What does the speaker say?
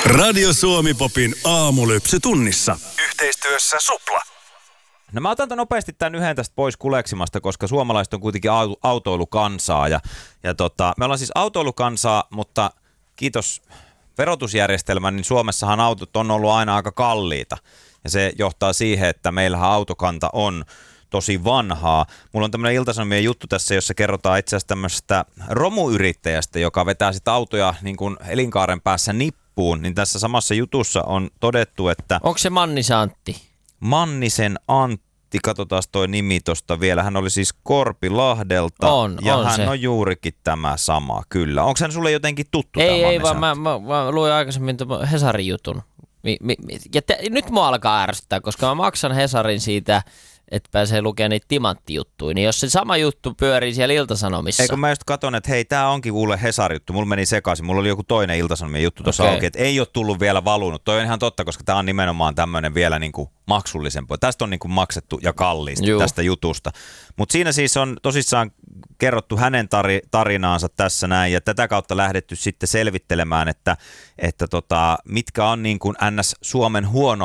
Radio Suomi Popin aamulypsy tunnissa. Yhteistyössä Supla. No mä otan nopeasti tämän yhden tästä pois kuleksimasta, koska suomalaiset on kuitenkin autoilukansaa. Ja me ollaan siis autoilukansaa, mutta kiitos verotusjärjestelmän, niin Suomessahan autot on ollut aina aika kalliita. Ja se johtaa siihen, että meillähän autokanta on tosi vanhaa. Mulla on tämmöinen Ilta-Sanomien juttu tässä, jossa kerrotaan itse asiassa tämmöisestä romuyrittäjästä, joka vetää sitten autoja niin kuin elinkaaren päässä nippuun. Niin tässä samassa jutussa on todettu, että... Onko se Mannisen Antti? Mannisen Antti, katsotaan toi nimi tosta vielä. Hän oli siis Korpilahdelta. Ja hän se. on juurikin tämä sama, kyllä. Onko hän sulle jotenkin tuttu Ei, vaan mä luin aikaisemmin Hesarin jutun. Nyt mua alkaa ärsyttää, koska mä maksan Hesarin siitä, että pääsee lukemaan niitä timanttijuttuja. Niin jos se sama juttu pyörii siellä Ilta-Sanomissa. Eikö mä just katson, että hei, tää onkin kuule Hesari-juttu. Mulla meni sekaisin. Mulla oli joku toinen Ilta-Sanomien juttu tuossa auki, että ei ole tullut vielä valunut. Toi on ihan totta, koska tää on nimenomaan tämmöinen vielä niinku maksullisempi. Tästä on niinku maksettu ja kalliista tästä jutusta. Mutta siinä siis on tosissaan kerrottu hänen tarinaansa tässä näin ja tätä kautta lähdetty sitten selvittelemään, että mitkä on niin kuin NS Suomen huono